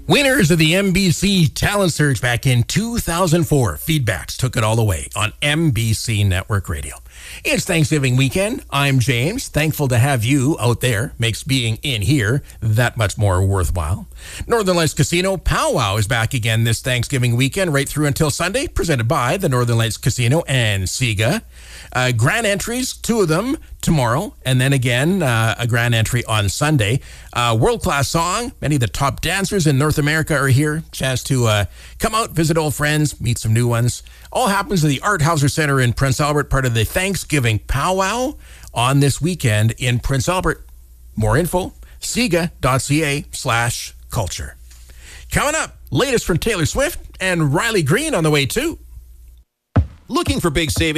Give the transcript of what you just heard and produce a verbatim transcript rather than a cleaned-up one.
Winners of the M B C Talent Search back in two thousand four. Feedbacks took it all away on M B C Network Radio. It's Thanksgiving weekend. I'm James. Thankful to have you out there. Makes being in here that much more worthwhile. Northern Lights Casino Powwow is back again this Thanksgiving weekend, right through until Sunday, presented by the Northern Lights Casino and SIGA. Uh, grand entries, two of them tomorrow, and then again uh, a grand entry on Sunday. Uh, world-class song. Many of the top dancers in North America are here. Chance to uh, come out, visit old friends, meet some new ones. All happens at the Art Hauser Center in Prince Albert, part of the Thanksgiving Powwow on this weekend in Prince Albert. More info, siga.ca slash culture. Coming up, latest from Taylor Swift and Riley Green on the way too. Looking for big savings?